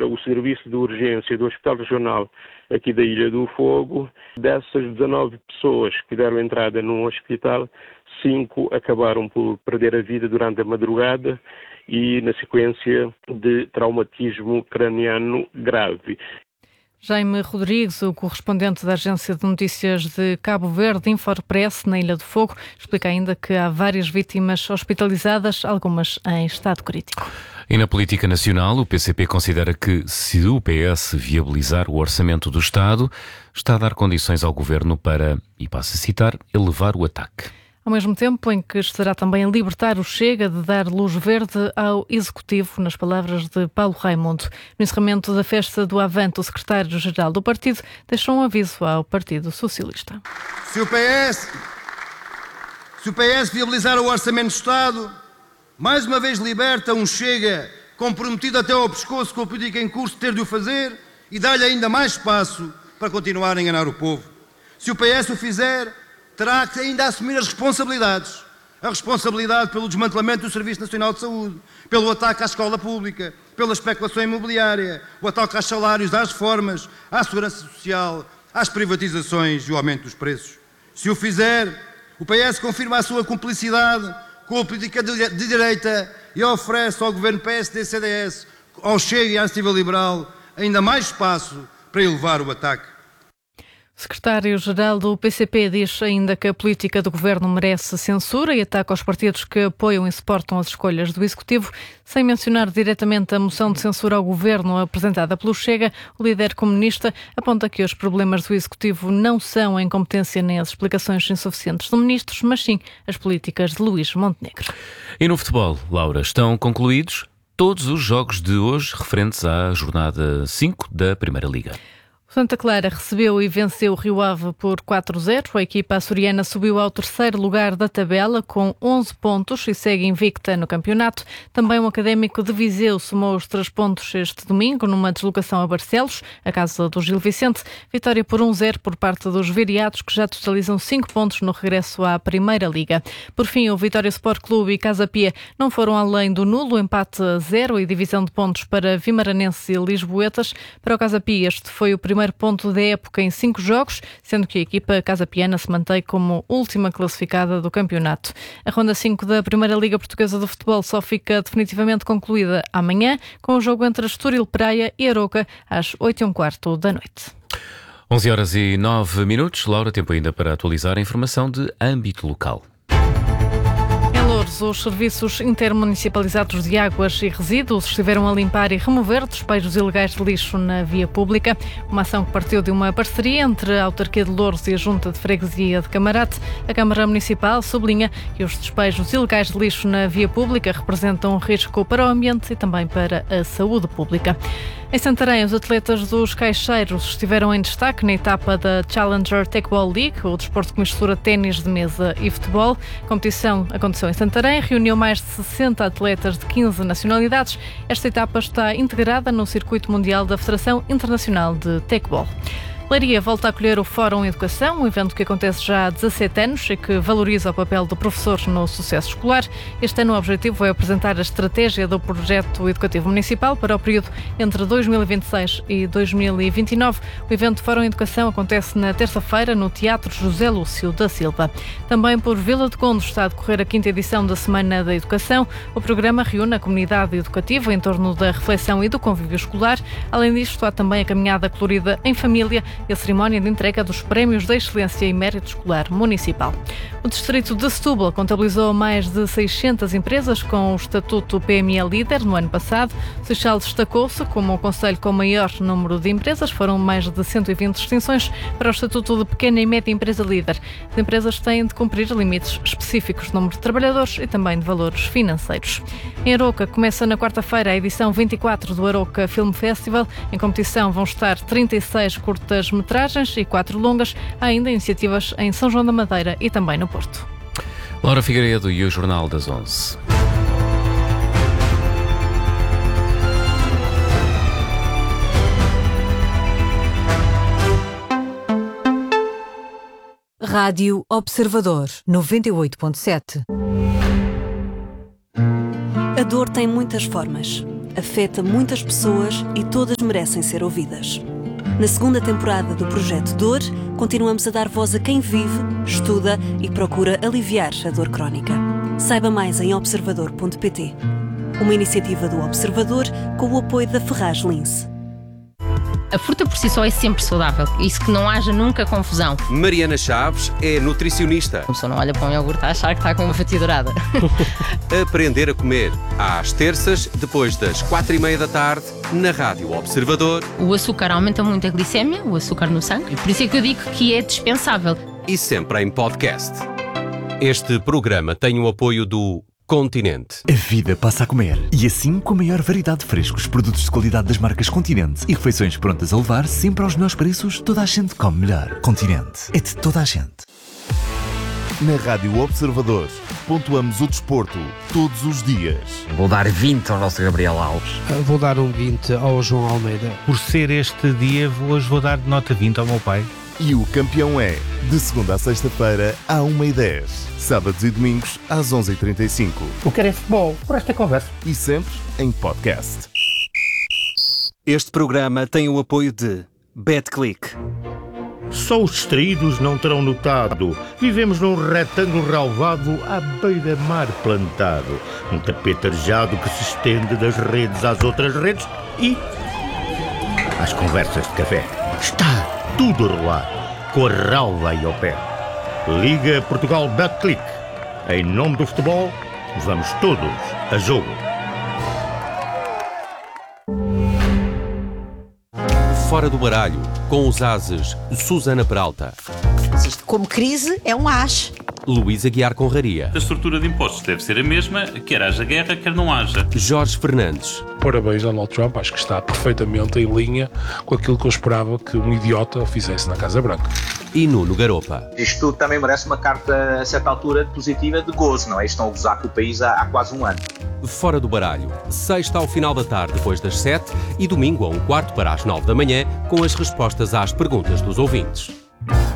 o serviço de urgência do Hospital Regional aqui da Ilha do Fogo. Dessas 19 pessoas que deram entrada num hospital, 5 acabaram por perder a vida durante a madrugada e na sequência de traumatismo craniano grave. Jaime Rodrigues, o correspondente da Agência de Notícias de Cabo Verde, Infopress, na Ilha do Fogo, explica ainda que há várias vítimas hospitalizadas, algumas em estado crítico. E na política nacional, o PCP considera que, se o PS viabilizar o orçamento do Estado, está a dar condições ao Governo para, e passo a citar, elevar o ataque. Ao mesmo tempo em que estará também a libertar o Chega de dar luz verde ao Executivo, nas palavras de Paulo Raimundo. No encerramento da festa do Avante, o secretário-geral do partido deixou um aviso ao Partido Socialista. Se o PS viabilizar o Orçamento do Estado, mais uma vez liberta um Chega comprometido até ao pescoço com a política em curso ter de o fazer e dá-lhe ainda mais espaço para continuar a enganar o povo. Se o PS o fizer, terá que ainda assumir as responsabilidades. A responsabilidade pelo desmantelamento do Serviço Nacional de Saúde, pelo ataque à escola pública, pela especulação imobiliária, o ataque aos salários, às reformas, à segurança social, às privatizações e o aumento dos preços. Se o fizer, o PS confirma a sua cumplicidade com a política de direita e oferece ao governo PSD-CDS, ao Chega e à Iniciativa Liberal, ainda mais espaço para elevar o ataque. O secretário-geral do PCP diz ainda que a política do governo merece censura e ataca aos partidos que apoiam e suportam as escolhas do Executivo. Sem mencionar diretamente a moção de censura ao governo apresentada pelo Chega, o líder comunista aponta que os problemas do Executivo não são a incompetência nem as explicações insuficientes de ministros, mas sim as políticas de Luís Montenegro. E no futebol, Laura, estão concluídos todos os jogos de hoje referentes à jornada 5 da Primeira Liga. Santa Clara recebeu e venceu o Rio Ave por 4-0. A equipa açoriana subiu ao terceiro lugar da tabela com 11 pontos e segue invicta no campeonato. Também o Académico de Viseu somou os 3 pontos este domingo numa deslocação a Barcelos, a casa do Gil Vicente. Vitória por 1-0 por parte dos Viriatos, que já totalizam 5 pontos no regresso à Primeira Liga. Por fim, o Vitória Sport Clube e Casa Pia não foram além do nulo, empate a 0 e divisão de pontos para Vimaranense e Lisboetas. Para o Casa Pia, este foi o primeiro ponto da época em 5 jogos, sendo que a equipa casa-piana se mantém como última classificada do campeonato. A ronda 5 da Primeira Liga Portuguesa de Futebol só fica definitivamente concluída amanhã, com o jogo entre Estoril Praia e Aroca às 8h15 da noite. 11h09. Laura, tempo ainda para atualizar a informação de âmbito local. Os serviços intermunicipalizados de águas e resíduos estiveram a limpar e remover despejos ilegais de lixo na via pública. Uma ação que partiu de uma parceria entre a Autarquia de Louros e a Junta de Freguesia de Camarate. A Câmara Municipal sublinha que os despejos ilegais de lixo na via pública representam um risco para o ambiente e também para a saúde pública. Em Santarém, os atletas dos Caixeiros estiveram em destaque na etapa da Challenger Techball League, o desporto que mistura ténis de mesa e futebol. A competição aconteceu em Santarém, reuniu mais de 60 atletas de 15 nacionalidades. Esta etapa está integrada no circuito mundial da Federação Internacional de Techball. Leiria volta a acolher o Fórum Educação, um evento que acontece já há 17 anos e que valoriza o papel do professor no sucesso escolar. Este ano o objetivo é apresentar a estratégia do projeto educativo municipal para o período entre 2026 e 2029. O evento Fórum Educação acontece na terça-feira no Teatro José Lúcio da Silva. Também por Vila de Conde está a decorrer a 5ª edição da Semana da Educação. O programa reúne a comunidade educativa em torno da reflexão e do convívio escolar. Além disto, há também a caminhada colorida em família e a cerimónia de entrega dos Prémios da Excelência e Mérito Escolar Municipal. O distrito de Setúbal contabilizou mais de 600 empresas com o estatuto PME Líder no ano passado. Seixal destacou-se como o concelho com o maior número de empresas. Foram mais de 120 distinções para o estatuto de Pequena e Média Empresa Líder. As empresas têm de cumprir limites específicos de número de trabalhadores e também de valores financeiros. Em Aroca começa na quarta-feira a edição 24 do Aroca Film Festival. Em competição vão estar 36 curtas-metragens e 4 longas. Há ainda iniciativas em São João da Madeira e também no Porto. Laura Figueiredo e o Jornal das 11. Rádio Observador 98.7. A dor tem muitas formas. afeta muitas pessoas e todas merecem ser ouvidas. Na segunda temporada do Projeto Dor, continuamos a dar voz a quem vive, estuda e procura aliviar a dor crónica. Saiba mais em observador.pt. Uma iniciativa do Observador com o apoio da Ferraz Lince. A fruta por si só é sempre saudável, isso que não haja nunca confusão. Mariana Chaves é nutricionista. A pessoa não olha para um iogurte a achar que está com uma fatia dourada. Aprender a comer, às terças, depois das 4:30 da tarde, na Rádio Observador. O açúcar aumenta muito a glicémia, o açúcar no sangue, e por isso é que eu digo que é dispensável. E sempre em podcast. Este programa tem o apoio do Continente. A vida passa a comer. E assim, com a maior variedade de frescos, produtos de qualidade das marcas Continente e refeições prontas a levar, sempre aos melhores preços, toda a gente come melhor. Continente. É de toda a gente. Na Rádio Observador, pontuamos o desporto todos os dias. Vou dar 20 ao nosso Gabriel Alves. Vou dar um 20 ao João Almeida. Por ser este dia, hoje vou dar de nota 20 ao meu pai. E o campeão é, de segunda a sexta-feira, à 1h10. Sábados e domingos, às 11h35. O que é futebol, por esta conversa. E sempre em podcast. Este programa tem o apoio de BetClick. Só os distraídos não terão notado. Vivemos num retângulo relvado à beira-mar plantado. Um tapete arejado que se estende das redes às outras redes e às conversas de café. Está tudo a rolar, com a relva aí ao pé. Liga Portugal BetClick. Em nome do futebol, vamos todos a jogo. Fora do baralho, com os ases Susana Peralta. Isto, como crise, é um as. Luís Aguiar Conraria. A estrutura de impostos deve ser a mesma, quer haja guerra, quer não haja. Jorge Fernandes. Parabéns, Donald Trump. Acho que está perfeitamente em linha com aquilo que eu esperava que um idiota fizesse na Casa Branca. E Nuno Garopa. Isto também merece uma carta, a certa altura, positiva de gozo, não é? Estão a gozar com o país há quase um ano. Fora do baralho. Sexta ao final da tarde, depois das 7 e domingo a 1:15 para as 9 da manhã, com as respostas às perguntas dos ouvintes.